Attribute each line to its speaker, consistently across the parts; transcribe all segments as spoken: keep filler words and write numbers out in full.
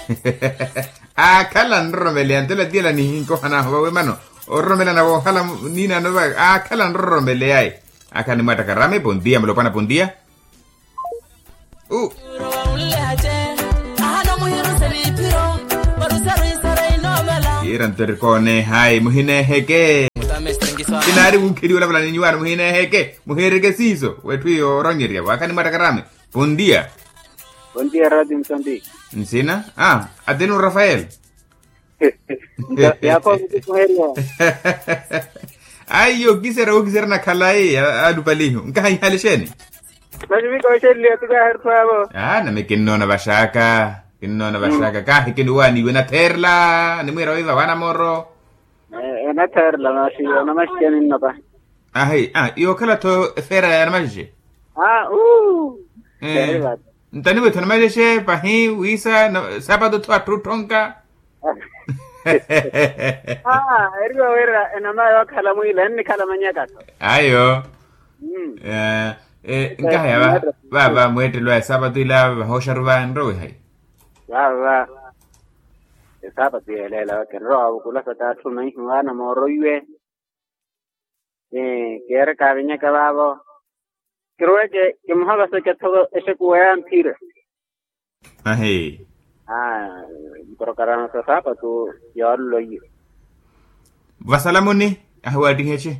Speaker 1: Ah, kalan romele antela dila ni hinko hana hawe mano. O romele na wo hala nina no ba. Ah, kalan romele ai. Akani mata karame pondia melopana pondia. Uh. Iran terkone hai muhine heke. Kinari ukiri wala bala nyuara muhine heke. Muhere ke siso. Wetu yo rongeria wakani mata karame. Pondia.
Speaker 2: Pondia radio Msambiki.
Speaker 1: Nsina? Ah, adenu Rafael.
Speaker 2: Ya kwa kuheria.
Speaker 1: Ayo kisera ukisera na kalai adu palihu. Nkai halisheni.
Speaker 2: Najimi kwa sheli atuka harfabo.
Speaker 1: Ah, na mekinno na bashaka. Kinno na bashaka ka hikinu wani wena terla, ni mwira wiva wana moro.
Speaker 2: Eh, na terla na shi na mashia ninna ba.
Speaker 1: Ah, hey, ah, iyo kala to fera ya maji.
Speaker 2: Ah, uh.
Speaker 1: Eh. Ntani wetu na maji pahi wisa na sábado to atutonka.
Speaker 2: Ah, eriwa wera enama yo kala mwila ni kala manyaka.
Speaker 1: Ayo. Mm. Eh, eh, ngaya ba ba ba mwete lo sábado ila hosha ruba nrowe hai.
Speaker 2: Wa wa. Sábado ile la ke ro kula sata tu nai ngana moro yue. Eh, kera ka vinya ka babo. Creo que que mejor hacer que todo ese cuean tira.
Speaker 1: Ah, hey.
Speaker 2: Ah, pero caramba se sabe tú yo lo y.
Speaker 1: Vasalamoni ahwadi heche.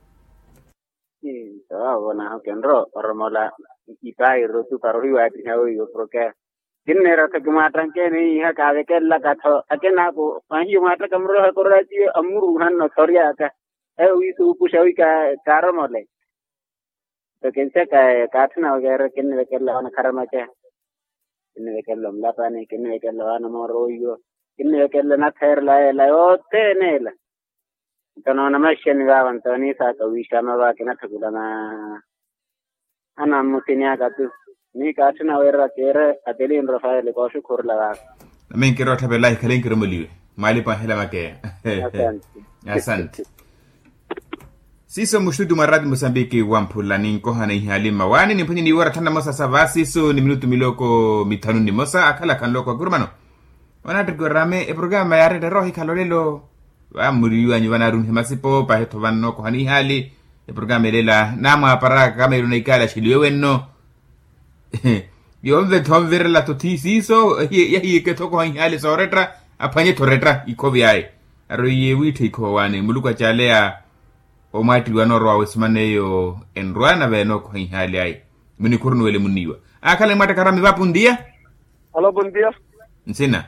Speaker 2: Sí, ah, bueno, que enro, romola y pai rotu para riwa ti hawo yo proke. Tinne ra ke matan ke ni ha ka ve ke la ka tho akena ko ahi mata kamro ha korra ti amuru han no soria ka. E wi su pushawi ka karomole. तो कैसे का काटना वगैरह किन्ने वे कर लाना खरमा क्या किन्ने वे कर लो मला पानी किन्ने वे कर लाना मोरोइयो किन्ने वे कर लाना थैर लाए लाए ओते नहीं ला तो ना नमस्ते निवावन तो नहीं सा तो विषय में वाके ना थकुला ना अना मुतिनिया का तू नहीं काटना वगैरह केरे अतेली इन रफाए ले कौशु खोर लगा
Speaker 1: मैं किरो ठबे लाई खलें किरो मलिए माली पा हेला माके asante Siso mushudu maradi Mosambiki wampula ni nkoha na ihalima wani ni mpenye ni wara tanda mosa sava siso ni minutu miloko mitanu ni mosa akala kanloko gurmano wanati gorame e programa ya rede rohi kalolelo wa muriyu anyu wana runhi masipo pa heto vanno ko hani hali e programa lela nama para kama iruna ikala shiliwe no yomve tomvere la toti siso ya hiye ke toko hani hali so retra apanye to retra ikobi ai aro ye wite iko wani muluka chalea o mati wanoro wa usmane yo enrwana beno ko hali ai muni kurnu wele muniwa akale mata karami va pundia
Speaker 2: Hello pundia
Speaker 1: nsina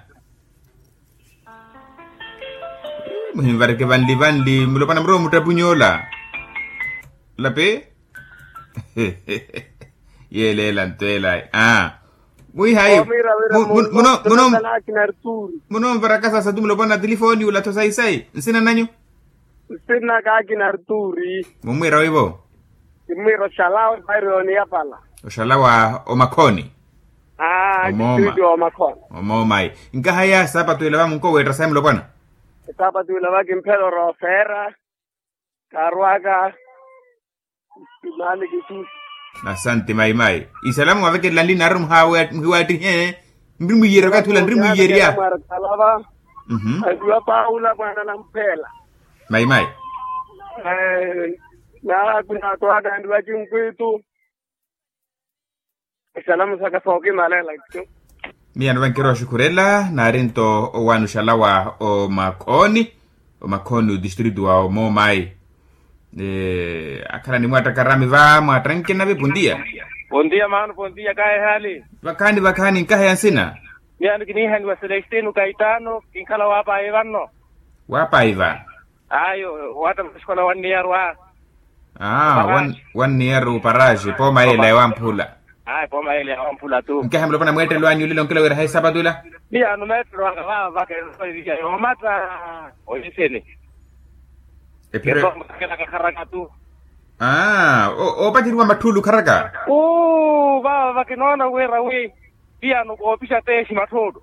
Speaker 1: muni varke vanli vanli mulopana mro mutapunyola lape yele lantela ah muy hai muno muno muno varakasa sadu mulopana telefoni ula to sai sai nsina nanyo
Speaker 2: Sina kaki na Arturi.
Speaker 1: Mumwira wibo?
Speaker 2: Mumwira shalao bairo ni yapala.
Speaker 1: Shalawa o makoni.
Speaker 2: Ah, kitu o makoni.
Speaker 1: Omo mai. Inka haya sapa tu ilava munko wetra sai mlopana.
Speaker 2: Sapa tu ilava kimpelo rofera. Karwaga. Nani kitu.
Speaker 1: Asante mai mai. Isalamu aveke landi narum hawe hiwati he. Ndrimu yera ka tu ndrimu yeria. Mhm.
Speaker 2: Ajua paula bwana nampela.
Speaker 1: Mai mai.
Speaker 2: Eh, na kuna toa dandu wajin kwetu. Salamu saka soki malela kitu.
Speaker 1: Mia nwa nkiro shukurela na rento o wanu shalawa o makoni. O makoni distritu wa o mo mai. Eh, akala ni mwata karami va mwatranke na pundia.
Speaker 2: Pundia manu pundia kaya hali.
Speaker 1: Wakani wakani nkaha yansina.
Speaker 2: Mia nikini hani wa Celestino Kaitano kinkala wapa Ivano.
Speaker 1: Wapa Ivan.
Speaker 2: Ayo, wata mshkola one year wa.
Speaker 1: Ah, one one year paraje po maele wampula.
Speaker 2: Ai, po maele wampula tu.
Speaker 1: Nkaha mlopana mwete lo anyu lilo nkelo wera hai sabadula.
Speaker 2: Bia no metro wa va ke o mata o yesene.
Speaker 1: E pere
Speaker 2: kena karaka tu.
Speaker 1: Ah, o o patirwa matulu karaka.
Speaker 2: Oh, va va ke nona wera we. Bia no ko pisha te si matodo.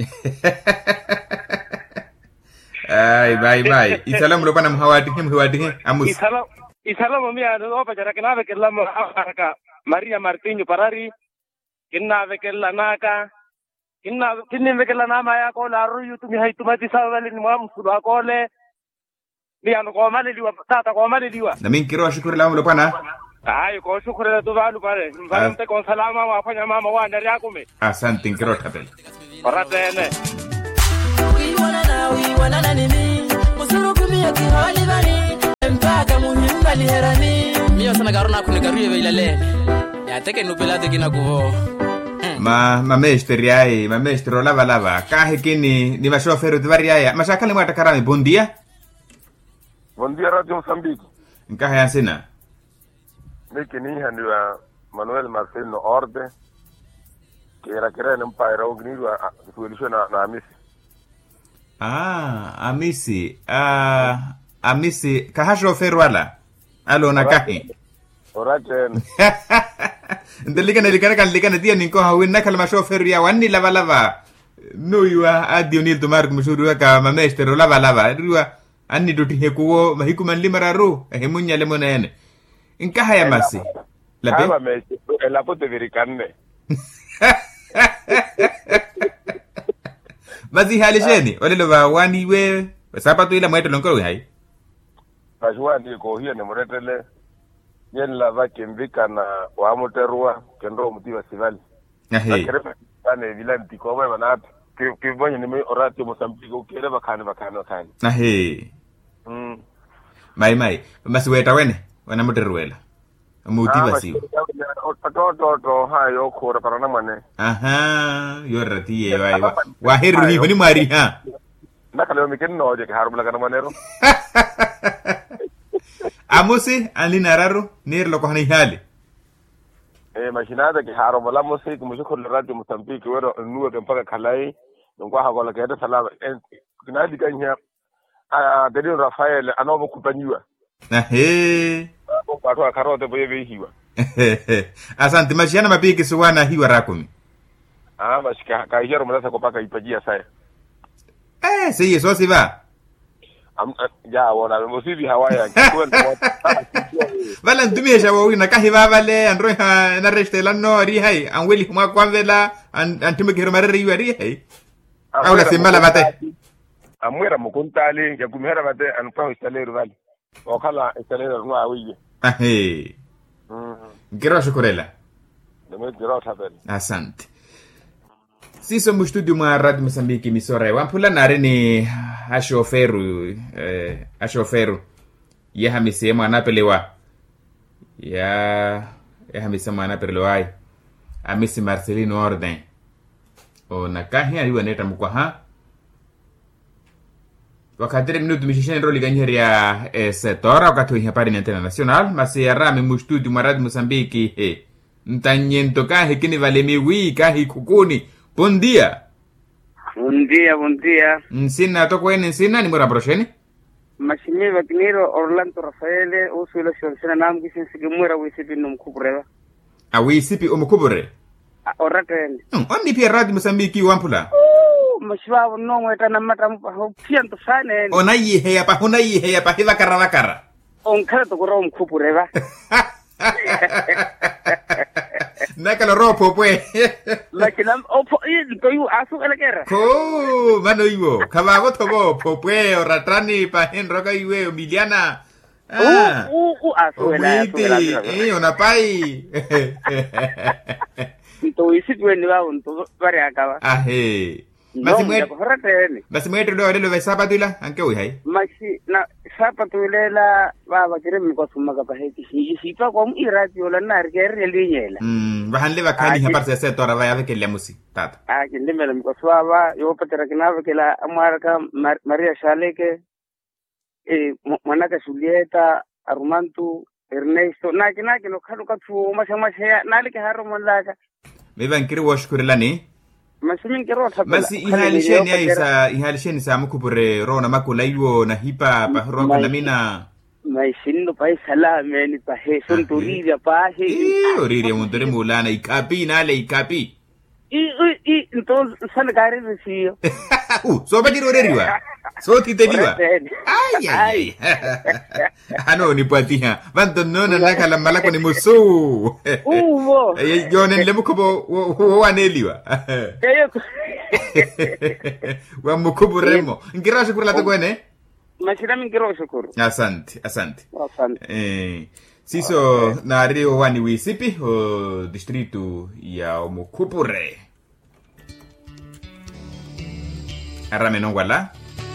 Speaker 2: Ay, bye bye. Isalamu lo pana mhawadi mhawadi amus. Isalamu isalamu mia no pa jara kenave ke la maraka Maria Martinho Parari kenave ke la naka
Speaker 3: Inna kinni mekela nama ya ko la ru yutumi hay tumati sawale ni mwa mfudo akole. Ni anu ko mali liwa tata ko mali liwa.
Speaker 1: Na mimi kiro shukuru la mlo pana.
Speaker 3: Ay ko shukuru tu balu pare. Mbaramte ko salama wa fanya mama wa ndari yako me.
Speaker 1: Asante kiro tabel.
Speaker 3: Paratene.
Speaker 4: We wanna na we wanna na nini. Musuru kumia ki hali bani. Mpaka muhimu bali herani. Mio sana garuna kunigaruye beilale. Ya teke nupela teke na kuvo.
Speaker 1: Ma ma mestri ai, ma mestro lava lava. Kahe kini ni mashoferu dvaria. Mashakale mwata karami bon dia.
Speaker 5: Bon dia Radio Mozambique.
Speaker 1: Nkahe yansina.
Speaker 5: Miki ni handiwa Manuel Marcelino Orde. Kera kera ni mpaira ogniwa kuelisho na na Amisi.
Speaker 1: Ah, Amisi. Ah, Amisi kaha shoferu wala. Alo na kahe.
Speaker 5: Orachen.
Speaker 1: Ndalika nalikana kalika natia ninko hawin nakal mashoferu ya wani lava lava. No yua adi onil tumark mshuru ka mamestero lava lava. Ruwa anni doti hekuwo mahikuman limararu hemunya lemona ene. Inka haya masi.
Speaker 5: Lape? Ama mesi, la pote verikanne.
Speaker 1: Mazi hali sheni, ole lo ba wani we, sapatu ila mweto lonkoro hai.
Speaker 5: Bajua ndi ko hiyo ne muretele. Yen la va kembika na wa moterua kendo mutiwa sivali.
Speaker 1: Ahe.
Speaker 5: Ane vila ntiko ba na ke ke bonye ne orati Mozambique ukere bakane bakane bakane.
Speaker 1: Ahe.
Speaker 5: Mm.
Speaker 1: Mai mai, masi weta wene, wana moteruela. Mutiwa siwa.
Speaker 5: To to to ha yo khora parana mane.
Speaker 1: Aha, yo rati ye wa. Wa heru ni honi mari ha.
Speaker 5: Nakale mi ken no je ke harbu lagana manero.
Speaker 1: Amose alina raro ner lo kohani hali.
Speaker 5: Eh machinada ke haro bala mose ke mujo khol radio Mozambique wero nuwa ke mpaka kalai ngwa ha gola ke da salama kina diganya a dedin Rafael anobo kupanywa.
Speaker 1: Ahe.
Speaker 5: Watu akarote boye hiwa.
Speaker 1: Asante mashana mapiki suwana hiwa rakumi.
Speaker 5: Ah bashika ka hero mlasa kopaka ipajia saya.
Speaker 1: Eh siye so siva.
Speaker 5: Am ya wona musibi hawaya kwenda
Speaker 1: Vala ntumie shawo wina kahiva vale andro na restela no ri hai anweli mwa kwamvela antume kero marere hiwa ri hai. Aula simala bate.
Speaker 5: Amwera mukuntali ya kumhera bate anpa installer vale. Okala installer no awiye.
Speaker 1: Ahe.
Speaker 5: Mm.
Speaker 1: Gero shukurela.
Speaker 5: Deme gero tabel.
Speaker 1: Asante. Siso mu studio mwa Radio Mozambique misora wampula nare ni ashoferu eh ashoferu ya hamise mwana pelewa ya ya hamise mwana pelewa amisi Marcelino Orde ona kahi aliwa neta mkwa ha wakati minuto mishisheni roli ganyeri ya eh, setora wakati wa hapari ni antena nacional masi ya rami mu studio mwa Radio Mozambique he ntanyento kahi kini vale miwi kahi kukuni. Bom dia.
Speaker 2: Bom dia, bom dia.
Speaker 1: Nsina toko ene nsina ni mora brosheni?
Speaker 2: Mashimi Vagnero Orlando Rafaele o sulla soluzione nam che si gemura wisipi no mkubreva.
Speaker 1: A wisipi o mkubre?
Speaker 2: Oraten.
Speaker 1: Hmm, ondi pia Radio Mozambique wampula.
Speaker 2: Oh, mashwa no mweta na mata mpa pianto sana.
Speaker 1: Ona yihe ya pa ona yihe ya pa hiva kara kara.
Speaker 2: On kala to goro mkubreva.
Speaker 1: Nakalo ropo pwe.
Speaker 2: Lakini opo i to yu asu elegera.
Speaker 1: Ko, mano iwo. Kabago tobo popwe oratrani pa hen roka iwe Emiliana.
Speaker 2: Ah. U u asu ela.
Speaker 1: Eh, ona pai.
Speaker 2: To isi tweni wa unto bare akawa.
Speaker 1: Ahe. Masi mwe. Masi mwe tolo lelo ve sabatula anke oi hai.
Speaker 2: Masi na sapatulela baba kire mko sumaga pa heti si sipa kwa irati ola na rgere linyela.
Speaker 1: Mm, bahanle bakani hapar se se tora vaya ke lemusi tata.
Speaker 2: Ah, kinde mele mko swaba yo patera kinava ke la amarka Maria Shaleke eh mwanaka Julieta Armantu Ernesto na kina kino khalo ka thu masha masha na le ke haro monlaka.
Speaker 1: Me ban kire washkurelani.
Speaker 2: Masimin kero thapela.
Speaker 1: Masi ihalisheni aisa ihalisheni sa mukubure rona makula iwo na hipa pa roka na mina.
Speaker 2: Mai sindo pai salame ni pa he son turida pa he.
Speaker 1: Eh, orire montore mulana ikapi nale ikapi.
Speaker 2: I i entonces sana gare de sio.
Speaker 1: Uh, so ba diroreriwa. So titeliwa. Ai ai. Ano ni patia. Vanto no na nakala malako ni musu.
Speaker 2: Uvo.
Speaker 1: Yo nele mukobo wa neliwa. Wa mukobo remo. Ngira shukuru la tokone.
Speaker 2: Mashira mingiro shukuru.
Speaker 1: Asante, asante.
Speaker 2: Asante.
Speaker 1: Eh, siso na rio wani wisipi o distrito ya Omukupure. Arramenon wala.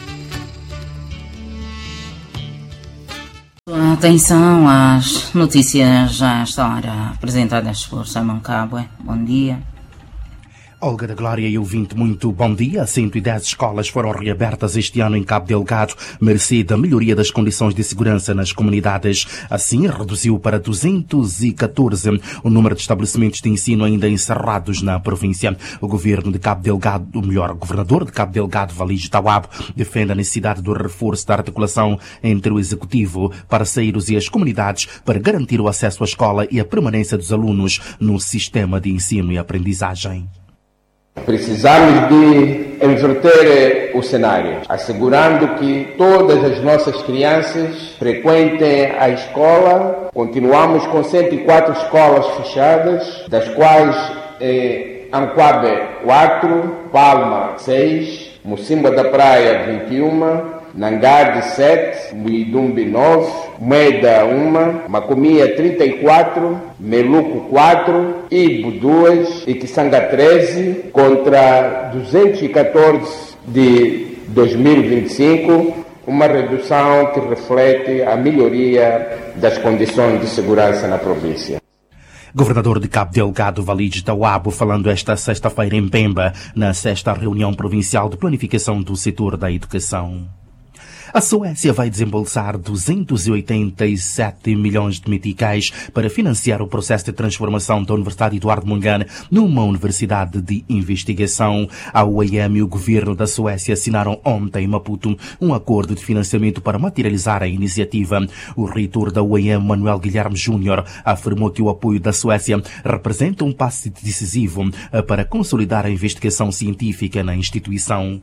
Speaker 6: Atenção às notícias já a esta hora apresentadas por Simon Cabwe. Bom dia.
Speaker 7: Olga da Glória e ouvinte, muito bom dia. cento e dez escolas foram reabertas este ano em Cabo Delgado, mercê da melhoria das condições de segurança nas comunidades. Assim, reduziu para duzentos e catorze o número de estabelecimentos de ensino ainda encerrados na província. O governo de Cabo Delgado, o melhor, o governador de Cabo Delgado, Valide Tawabo, defende a necessidade do reforço da articulação entre o executivo, parceiros e as comunidades para garantir o acesso à escola e a permanência dos alunos no sistema de ensino e aprendizagem.
Speaker 8: Precisamos de inverter o cenário, assegurando que todas as nossas crianças frequentem a escola. Continuamos com cento e quatro escolas fechadas, das quais eh, Anquabe quatro, Palma seis, Mocimba da Praia vinte e um, Nangade sete, Muidumbi nove, Moeda um, Macomia trinta e quatro, Meluco quatro, Ibo dois e Kisanga treze, contra duzentos e catorze de dois mil e vinte e cinco, uma redução que reflete a melhoria das condições de segurança na província.
Speaker 7: Governador de Cabo Delgado, Valide Tawabo, falando esta sexta-feira em Pemba, na sexta reunião provincial de planificação do setor da educação. A Suécia vai desembolsar duzentos e oitenta e sete milhões de meticais para financiar o processo de transformação da Universidade Eduardo Mondlane numa universidade de investigação. A U E M e o governo da Suécia assinaram ontem em Maputo um acordo de financiamento para materializar a iniciativa. O reitor da U E M, Manuel Guilherme Júnior, afirmou que o apoio da Suécia representa um passo decisivo para consolidar a investigação científica na instituição.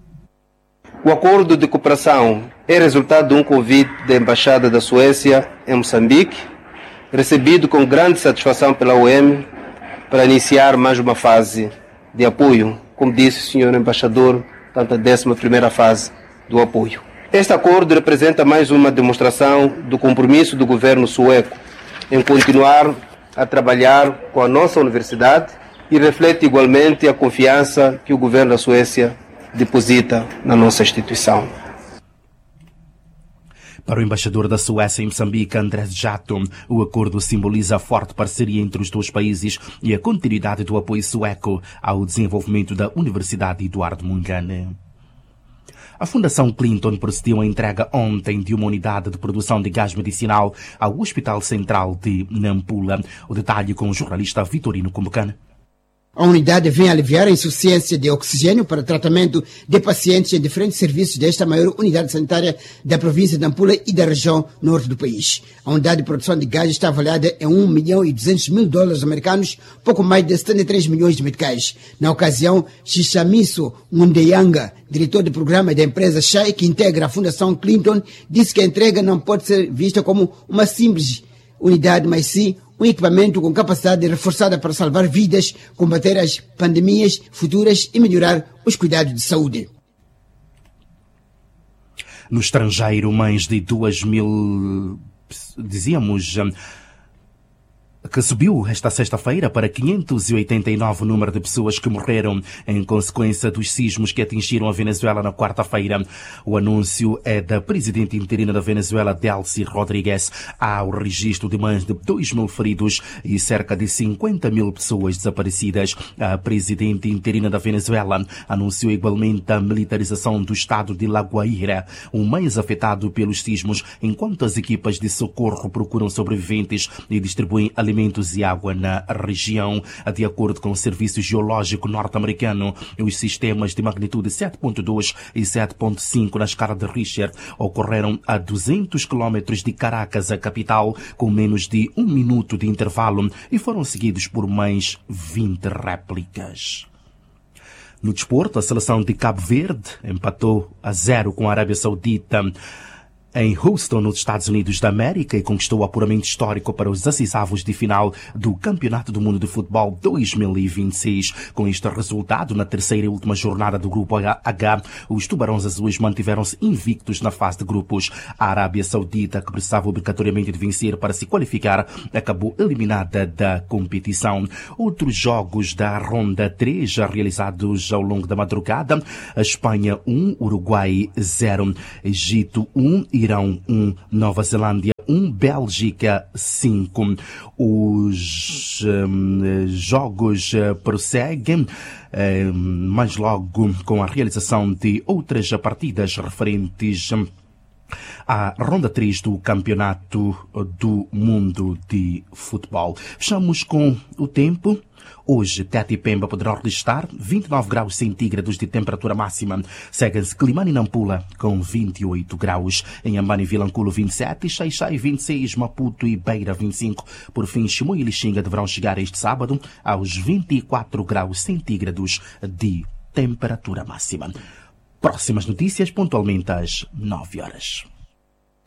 Speaker 9: O acordo de cooperação é resultado de um convite da Embaixada da Suécia em Moçambique, recebido com grande satisfação pela U E M para iniciar mais uma fase de apoio, como disse o senhor Embaixador, tanto a décima primeira fase do apoio. Este acordo representa mais uma demonstração do compromisso do governo sueco em continuar a trabalhar com a nossa universidade e reflete igualmente a confiança que o governo da Suécia deposita na nossa instituição.
Speaker 7: Para o embaixador da Suécia em Moçambique, Andrés Jato, o acordo simboliza a forte parceria entre os dois países e a continuidade do apoio sueco ao desenvolvimento da Universidade Eduardo Mondlane. A Fundação Clinton procedeu à entrega ontem de uma unidade de produção de gás medicinal ao Hospital Central de Nampula. O detalhe com o jornalista Vitorino Combocana.
Speaker 10: A unidade vem aliviar a insuficiência de oxigênio para tratamento de pacientes em diferentes serviços desta maior unidade sanitária da província de Nampula e da região norte do país. A unidade de produção de gás está avaliada em um milhão e duzentos mil dólares americanos, pouco mais de setenta e três milhões de meticais. Na ocasião, Xixamiso Mundeyanga, diretor de programa da empresa Shai, que integra a Fundação Clinton, disse que a entrega não pode ser vista como uma simples unidade, mas sim um equipamento com capacidade reforçada para salvar vidas, combater as pandemias futuras e melhorar os cuidados de saúde.
Speaker 7: No estrangeiro, mais de duas mil, dizíamos, que subiu esta sexta-feira para quinhentos e oitenta e nove o número de pessoas que morreram em consequência dos sismos que atingiram a Venezuela na quarta-feira. O anúncio é da presidente interina da Venezuela, Delcy Rodrigues. Há o registro de mais de dois mil feridos e cerca de cinquenta mil pessoas desaparecidas. A presidente interina da Venezuela anunciou igualmente a militarização do estado de La Guaira, o mais afetado pelos sismos, enquanto as equipas de socorro procuram sobreviventes e distribuem alimentos e água na região. De acordo com o Serviço Geológico norte-americano, os sistemas de magnitude sete ponto dois e sete ponto cinco na escala de Richter ocorreram a duzentos quilómetros de Caracas, a capital, com menos de um minuto de intervalo, e foram seguidos por mais vinte réplicas. No desporto, a seleção de Cabo Verde empatou a zero com a Arábia Saudita em Houston, nos Estados Unidos da América, e conquistou o apuramento histórico para os decisivos de final do Campeonato do Mundo de Futebol dois mil e vinte e seis. Com este resultado, na terceira e última jornada do Grupo H, os Tubarões Azuis mantiveram-se invictos na fase de grupos. A Arábia Saudita, que precisava obrigatoriamente de vencer para se qualificar, acabou eliminada da competição. Outros jogos da Ronda três, já realizados ao longo da madrugada: a Espanha um, Uruguai zero, Egito um, Irão um, Nova Zelândia um, Bélgica cinco. Os um, jogos uh, prosseguem, uh, mas logo com a realização de outras partidas referentes um, à Ronda três do Campeonato do Mundo de Futebol. Fechamos com o tempo. Hoje, Tete e Pemba poderão registrar vinte e nove graus centígrados de temperatura máxima. Seguem-se Climane e Nampula com vinte e oito graus. Em Ambane e Vilanculo, vinte e sete. Xai-Xai, vinte e seis. Maputo e Beira, vinte e cinco. Por fim, Chimoio e Lixinga deverão chegar este sábado aos vinte e quatro graus centígrados de temperatura máxima. Próximas notícias, pontualmente às nove horas.